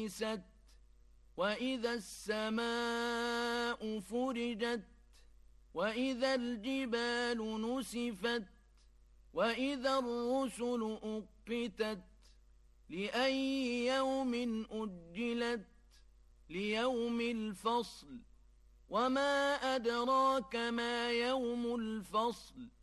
طُمِسَتْ وَإِذَا السَّمَاءُ فُرِجَتْ وَإِذَا الْجِبَالُ نُسِفَتْ وَإِذَا الرُّسُلُ أُقِّتَتْ لِأَيِّ يَوْمٍ أُجِّلَتْ لِيَوْمِ الْفَصْلِ وَمَا أَدْرَاكَ مَا يَوْمُ الْفَصْلِ